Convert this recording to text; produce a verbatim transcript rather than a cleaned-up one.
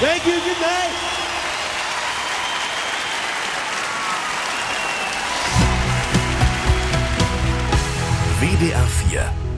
Thank you, good night. W D R vier